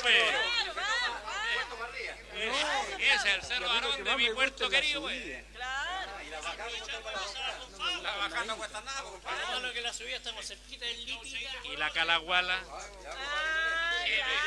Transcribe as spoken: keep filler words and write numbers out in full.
pues. Ese es el Cerro Barón de mi puerto querido, pues. Claro. La bajada no cuesta nada, compadre. Todo lo que la subida estamos cerquita del Lítica. Y la Calaguala. Ah, ya.